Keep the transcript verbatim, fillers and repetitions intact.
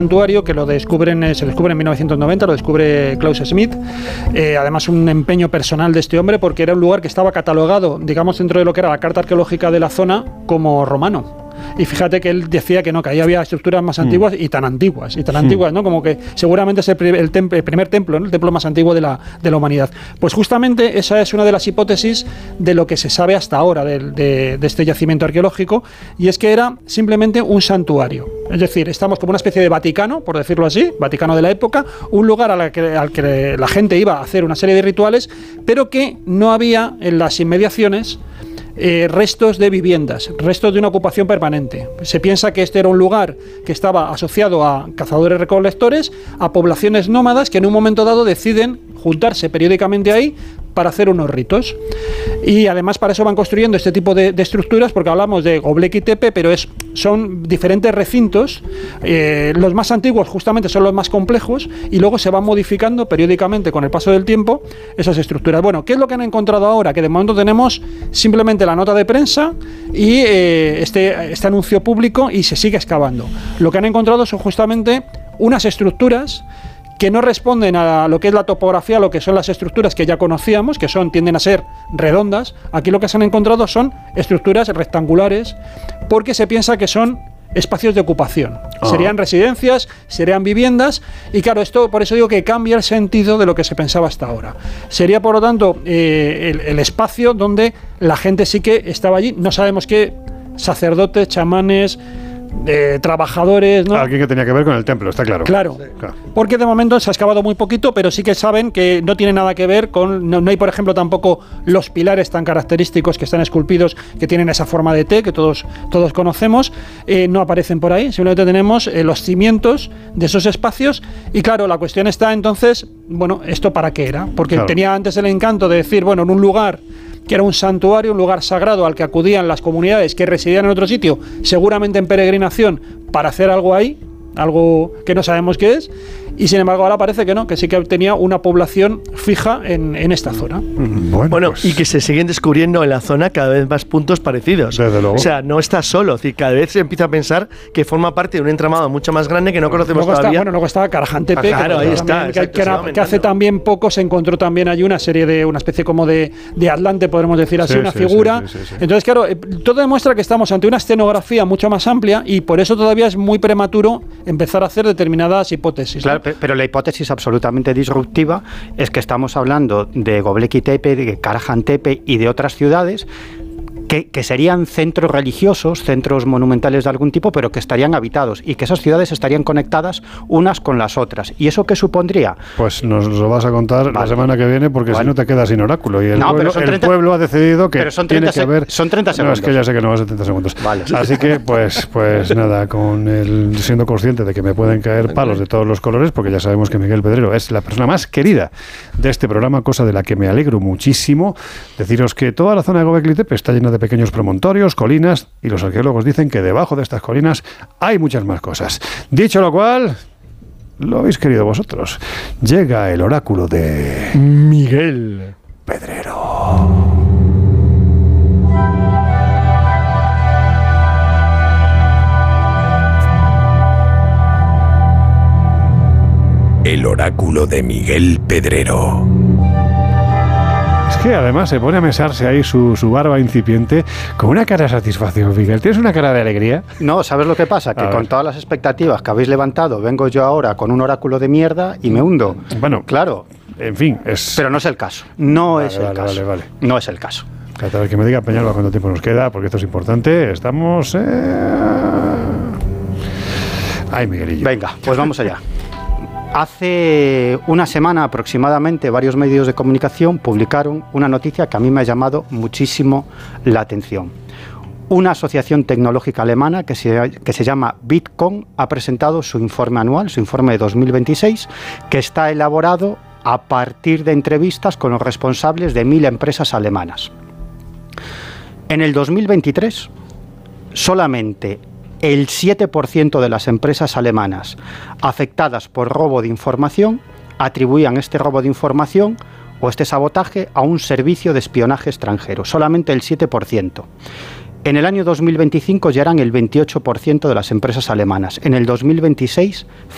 santuario que lo descubren, eh, se descubre en mil novecientos noventa, lo descubre Klaus Schmidt, eh, además un empeño personal de este hombre porque era un lugar que estaba catalogado, digamos, dentro de lo que era la carta arqueológica de la zona como romano. Y fíjate que él decía que no, que ahí había estructuras más antiguas mm. y tan antiguas, y tan mm. antiguas, ¿no? Como que seguramente es el, el, tem el primer templo, ¿no? El templo más antiguo de la, de la humanidad. Pues justamente esa es una de las hipótesis de lo que se sabe hasta ahora de, de, de este yacimiento arqueológico, y es que era simplemente un santuario. Es decir, estamos como una especie de Vaticano, por decirlo así, Vaticano de la época, un lugar a la que, al que la gente iba a hacer una serie de rituales, pero que no había en las inmediaciones Eh, restos de viviendas, restos de una ocupación permanente. Se piensa que este era un lugar que estaba asociado a cazadores-recolectores, a poblaciones nómadas que en un momento dado deciden juntarse periódicamente ahí para hacer unos ritos. Y además para eso van construyendo este tipo de, de estructuras, porque hablamos de Göbekli Tepe, pero es, son diferentes recintos. Eh, los más antiguos justamente son los más complejos y luego se van modificando periódicamente con el paso del tiempo esas estructuras. Bueno, ¿qué es lo que han encontrado ahora? Que de momento tenemos simplemente la nota de prensa y eh, este, este anuncio público, y se sigue excavando. Lo que han encontrado son justamente unas estructuras que no responden a lo que es la topografía, a lo que son las estructuras que ya conocíamos, que son tienden a ser redondas. Aquí lo que se han encontrado son estructuras rectangulares, porque se piensa que son espacios de ocupación. Oh. Serían residencias, serían viviendas, y claro, esto por eso digo que cambia el sentido de lo que se pensaba hasta ahora. Sería, por lo tanto, eh, el, el espacio donde la gente sí que estaba allí. No sabemos qué sacerdotes, chamanes, de trabajadores, ¿no? Alguien que tenía que ver con el templo, está claro. Claro, sí. Claro. Porque de momento se ha excavado muy poquito, pero sí que saben que no tiene nada que ver con... No, no hay, por ejemplo, tampoco los pilares tan característicos que están esculpidos, que tienen esa forma de T, que todos, todos conocemos, eh, no aparecen por ahí. Simplemente tenemos eh, los cimientos de esos espacios, y claro, la cuestión está entonces, bueno, ¿esto para qué era? Porque claro, tenía antes el encanto de decir, bueno, en un lugar que era un santuario, un lugar sagrado al que acudían las comunidades que residían en otro sitio, seguramente en peregrinación, para hacer algo ahí, algo que no sabemos qué es, y sin embargo ahora parece que no, que sí que tenía una población fija en, en esta zona. Bueno, bueno pues, y que se siguen descubriendo en la zona cada vez más puntos parecidos. Desde luego. O sea, no está solo, es decir, cada vez se empieza a pensar que forma parte de un entramado mucho más grande que no conocemos luego todavía. Está, bueno, luego está Karahan Tepe, ah, claro, que, ahí está, también, exacto, que, era, que hace también poco se encontró también allí una serie de, una especie como de, de Atlante, podremos decir así, sí, una sí, figura. Sí, sí, sí, sí. Entonces, claro, todo demuestra que estamos ante una escenografía mucho más amplia, y por eso todavía es muy prematuro empezar a hacer determinadas hipótesis. Claro, ¿no? Pero la hipótesis absolutamente disruptiva es que estamos hablando de Göbekli Tepe, de Karahan Tepe y de otras ciudades que, que serían centros religiosos, centros monumentales de algún tipo, pero que estarían habitados, y que esas ciudades estarían conectadas unas con las otras. ¿Y eso qué supondría? Pues nos lo vas a contar vale. la semana que viene, porque bueno, si no te quedas sin oráculo. Y el, no, pueblo, treinta, el pueblo ha decidido que pero son tiene que haber... Son treinta segundos. No, es que ya sé que no va a ser treinta segundos. Vale. Así que, pues, pues nada, con el, siendo consciente de que me pueden caer palos de todos los colores, porque ya sabemos que Miguel Pedrero es la persona más querida de este programa, cosa de la que me alegro muchísimo. Deciros que toda la zona de Göbekli Tepe está llena de pequeños promontorios, colinas, y los arqueólogos dicen que debajo de estas colinas hay muchas más cosas. Dicho lo cual, lo habéis querido vosotros. Llega el oráculo de Miguel Pedrero. El oráculo de Miguel Pedrero. Es que además se pone a mesarse ahí su, su barba incipiente con una cara de satisfacción, Miguel. ¿Tienes una cara de alegría? No, ¿sabes lo que pasa? Que con todas las expectativas que habéis levantado, vengo yo ahora con un oráculo de mierda y me hundo. Bueno, claro. En fin, es... Pero no es el caso. No vale, es el vale, caso. Vale, vale. No es el caso. A ver, que me diga Peñalba cuánto tiempo nos queda, porque esto es importante. Estamos... Eh... Ay, Miguelillo. Venga, pues vamos allá. Hace una semana aproximadamente varios medios de comunicación publicaron una noticia que a mí me ha llamado muchísimo la atención. Una asociación tecnológica alemana que se, que se llama Bitkom ha presentado su informe anual, su informe de dos mil veintiséis, que está elaborado a partir de entrevistas con los responsables de mil empresas alemanas. En el dos mil veintitrés, solamente el siete por ciento de las empresas alemanas afectadas por robo de información atribuían este robo de información o este sabotaje a un servicio de espionaje extranjero. Solamente el siete por ciento. En el año dos mil veinticinco ya eran el veintiocho por ciento de las empresas alemanas. En el dos mil veintiséis